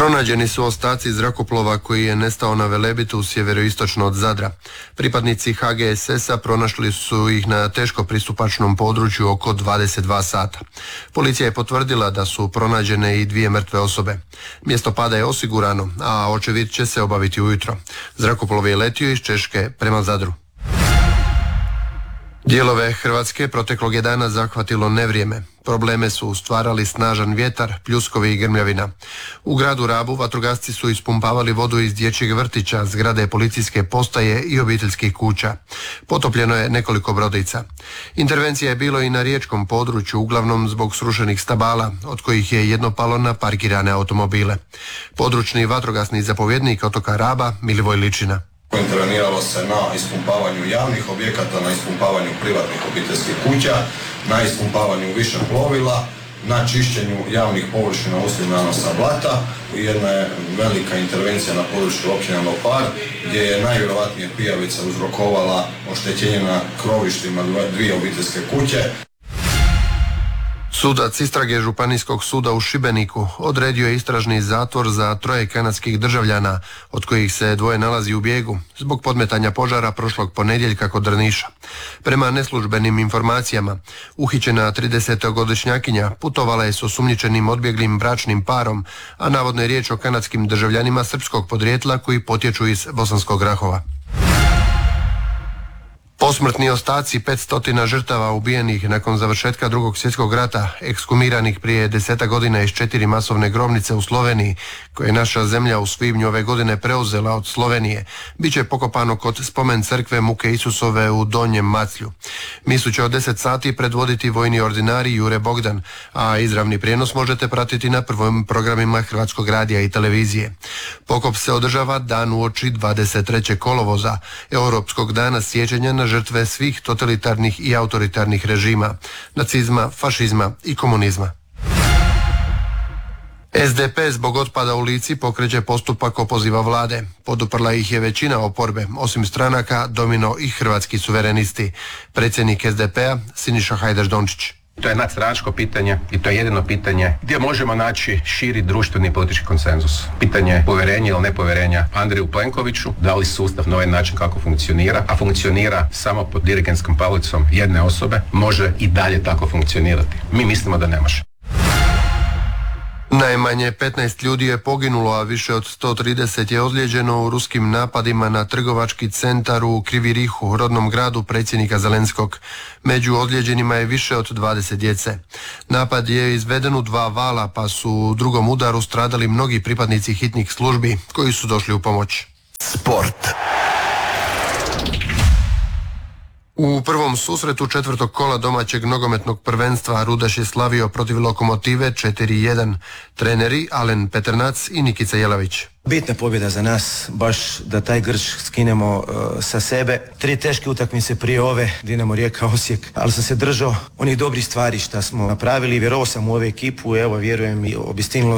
Pronađeni su ostaci zrakoplova koji je nestao na Velebitu sjeveroistočno od Zadra. Pripadnici HGSS-a pronašli su ih na teško pristupačnom području oko 22 sata. Policija je potvrdila da su pronađene i 2 mrtve osobe. Mjesto pada je osigurano, a očevid će se obaviti ujutro. Zrakoplov je letio iz Češke prema Zadru. Dijelove Hrvatske proteklog je dana zahvatilo nevrijeme. Probleme su stvarali snažan vjetar, pljuskovi i grmljavina. U gradu Rabu vatrogasci su ispumpavali vodu iz dječjeg vrtića, zgrade policijske postaje i obiteljskih kuća. Potopljeno je nekoliko brodica. Intervencija je bilo i na riječkom području, uglavnom zbog srušenih stabala, od kojih je jedno palo na parkirane automobile. Područni vatrogasni zapovjednik otoka Raba, Milivoj Ličina. Interveniralo se na ispumpavanju javnih objekata, na ispumpavanju privatnih obiteljskih kuća, na ispumpavanju više plovila, na čišćenju javnih površina uslijed nanosa blata. Jedna je velika intervencija na području općine Lopar, gdje je najvjerojatnije pijavica uzrokovala oštećenje na krovištima 2 obiteljske kuće. Sudac istrage Županijskog suda u Šibeniku odredio je istražni zatvor za 3 kanadskih državljana, od kojih se 2 nalazi u bijegu, zbog podmetanja požara prošlog ponedjeljka kod Drniša. Prema neslužbenim informacijama, uhićena 30-godišnjakinja putovala je s osumnjičenim odbjeglim bračnim parom, a navodno je riječ o kanadskim državljanima srpskog podrijetla koji potječu iz Bosanskog Rahova. Posmrtni ostaci 500 žrtava ubijenih nakon završetka II. Svjetskog rata, ekshumiranih prije 10 godina iz 4 masovne grobnice u Sloveniji, koje je naša zemlja u svibnju ove godine preuzela od Slovenije, bit će pokopano kod spomen crkve Muke Isusove u Donjem Maclju. Misu će od 10 sati predvoditi vojni ordinari Jure Bogdan, a izravni prijenos možete pratiti na prvim programima Hrvatskog radija i televizije. Pokop se održava dan uoči 23. kolovoza, Europskog dana sjećanja na žrtve svih totalitarnih i autoritarnih režima, nacizma, fašizma i komunizma. SDP zbog otpada u Lici pokreće postupak opoziva vlade. Poduprla ih je većina oporbe, osim stranaka Domino i Hrvatski suverenisti. Predsjednik SDP-a Siniša Hajdaš Dončić. To je nadstranačko pitanje i to je jedino pitanje gdje možemo naći širi društveni i politički konsenzus. Pitanje povjerenja ili nepovjerenja Andreju Plenkoviću, da li sustav na ovaj način kako funkcionira, a funkcionira samo pod dirigentskom palicom jedne osobe, može i dalje tako funkcionirati. Mi mislimo da ne može. Najmanje 15 ljudi je poginulo, a više od 130 je ozlijeđeno u ruskim napadima na trgovački centar u Krivirihu, rodnom gradu predsjednika Zelenskog. Među ozlijeđenima je više od 20 djece. Napad je izveden u 2 vala, pa su u drugom udaru stradali mnogi pripadnici hitnih službi koji su došli u pomoć. Sport. U prvom susretu 4. kola domaćeg nogometnog prvenstva Rudaš je slavio protiv Lokomotive 4-1. Treneri Alen Peternac i Nikica Jelavić. Bitna pobjeda za nas, baš da taj grč skinemo sa sebe. 3 teške utakmice prije ove, Dinamo, Rijeka, Osijek, ali sam se držao onih dobrih stvari što smo napravili i vjerovao sam u ovu ekipu, evo vjerujem i obistinilo